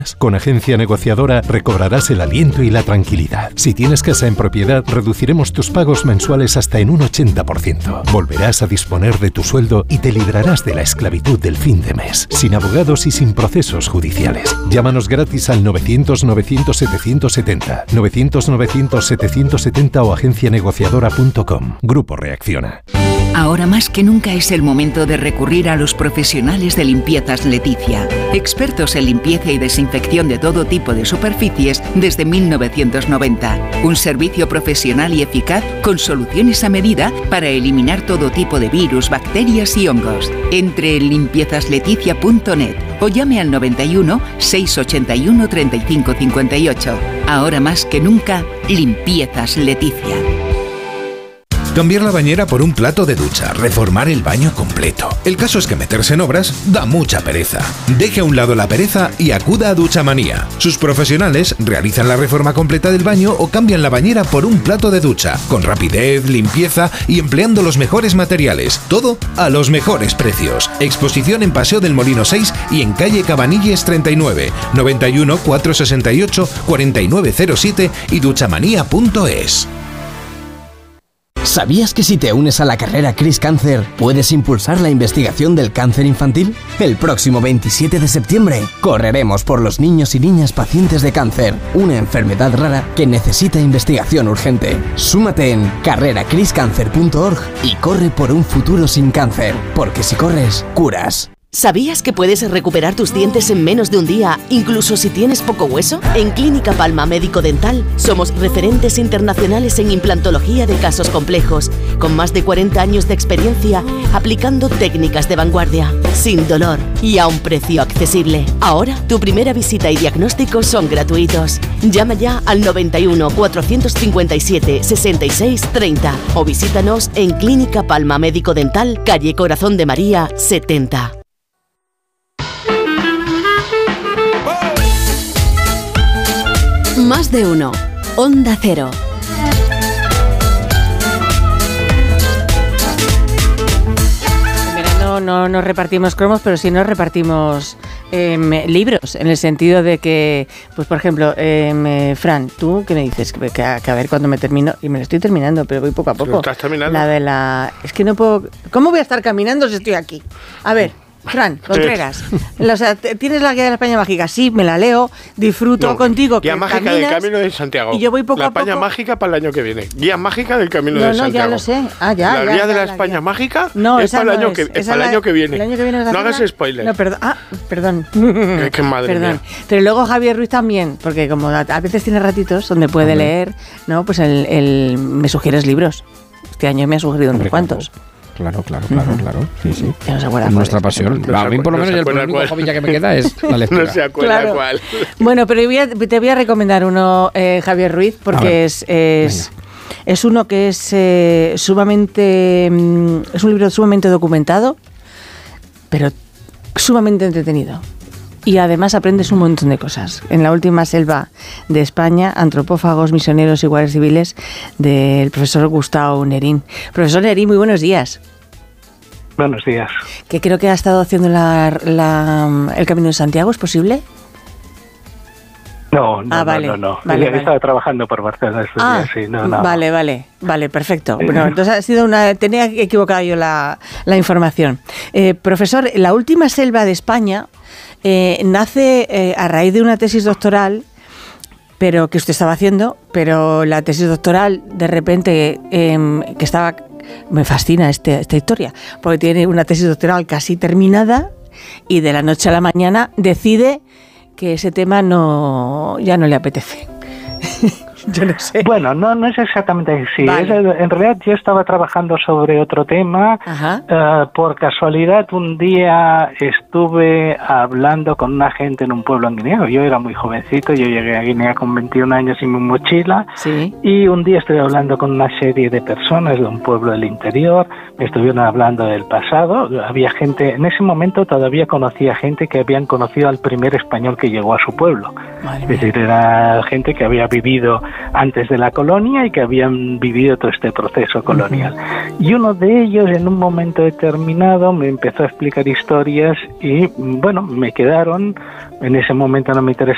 Con Agencia Negociadora recobrarás el aliento y la tranquilidad. Si tienes casa en propiedad, reduciremos tus pagos mensuales hasta en un 80%. Volverás a disponer de tu sueldo y te librarás de la esclavitud del fin de mes, sin abogados y sin procesos judiciales. Llámanos gratis al 900-900-770, 900-900-770 o agencianegociadora.com. Grupo Reacciona. Ahora más que nunca es el momento de recurrir a los profesionales de Limpiezas Leticia, expertos en limpieza y desinfección de todo tipo de superficies desde 1990. Un servicio profesional y eficaz con soluciones a medida para eliminar todo tipo de virus, bacterias y hongos. Entre en limpiezasLeticia.net o llame al 91 681 35 58. Ahora más que nunca, Limpiezas Leticia. Cambiar la bañera por un plato de ducha, reformar el baño completo. El caso es que meterse en obras da mucha pereza. Deje a un lado la pereza y acuda a Duchamanía. Sus profesionales realizan la reforma completa del baño o cambian la bañera por un plato de ducha, con rapidez, limpieza y empleando los mejores materiales. Todo a los mejores precios. Exposición en Paseo del Molino 6 y en calle Cabanilles 39, 91 468 4907 y duchamanía.es. ¿Sabías que si te unes a la carrera Cris Cáncer puedes impulsar la investigación del cáncer infantil? El próximo 27 de septiembre correremos por los niños y niñas pacientes de cáncer, una enfermedad rara que necesita investigación urgente. Súmate en carreracriscancer.org y corre por un futuro sin cáncer, porque si corres, curas. ¿Sabías que puedes recuperar tus dientes en menos de un día, incluso si tienes poco hueso? En Clínica Palma Médico Dental somos referentes internacionales en implantología de casos complejos, con más de 40 años de experiencia aplicando técnicas de vanguardia, sin dolor y a un precio accesible. Ahora, tu primera visita y diagnóstico son gratuitos. Llama ya al 91 457 66 30 o visítanos en Clínica Palma Médico Dental, calle Corazón de María 70. Más de uno. Onda Cero. En verano no nos repartimos cromos, pero sí nos repartimos libros, en el sentido de que, pues por ejemplo, Fran, ¿tú qué me dices? Que a ver cuándo me termino, y me lo estoy terminando, pero voy poco a poco. ¿Lo estás terminando? Es que no puedo... ¿Cómo voy a estar caminando si estoy aquí? A ver... Fran Contreras, o sea, ¿tienes la guía de la España Mágica? Sí, me la leo, disfruto contigo. Guía mágica del Camino de Santiago. Y yo voy poco a poco. La España Mágica para el año que viene. Guía mágica del Camino de Santiago. No, ya lo sé. La guía de la España Mágica es para el año que viene. El año que viene no hagas spoiler. No, perdón. Qué madre mía. Pero luego Javier Ruiz también, porque como a veces tiene ratitos donde puede leer, ¿no? Pues me sugieres libros. Este año me ha sugerido unos cuantos. Claro. Sí. Ya no se acuerda. Nuestra pasión. A mí, por lo menos, el único hobby ya que me queda es la lectura. No se acuerda cuál. Bueno, pero te voy a recomendar uno, Javier Ruiz, porque es uno que es sumamente... es un libro sumamente documentado, pero sumamente entretenido. Y además aprendes un montón de cosas. En la última selva de España, antropófagos, misioneros y guardias civiles, del profesor Gustavo Nerín. Profesor Nerín, muy buenos días. Buenos días. Que creo que ha estado haciendo el Camino de Santiago, ¿es posible? No. Vale. Estaba trabajando por Barcelona estos días, sí. No. Vale, perfecto. Bueno, entonces ha sido tenía equivocado yo la información. Profesor, la última selva de España nace a raíz de una tesis doctoral, pero que usted estaba haciendo, pero la tesis doctoral de repente que estaba... Me fascina esta historia, porque tiene una tesis doctoral casi terminada y de la noche a la mañana decide que ese tema ya no le apetece. Yo no sé. Bueno, no es exactamente así. Vale. En realidad yo estaba trabajando sobre otro tema. Por casualidad un día estuve hablando con una gente en un pueblo en Guinea. Yo era muy jovencito, yo llegué a Guinea con 21 años y mi mochila. Sí. Y un día estuve hablando con una serie de personas de un pueblo del interior. Me estuvieron hablando del pasado. Había gente, en ese momento todavía conocía gente que habían conocido al primer español que llegó a su pueblo. Es decir, era gente que había vivido antes de la colonia y que habían vivido todo este proceso colonial. Y uno de ellos en un momento determinado me empezó a explicar historias y bueno, me quedaron. En ese momento no me interesaba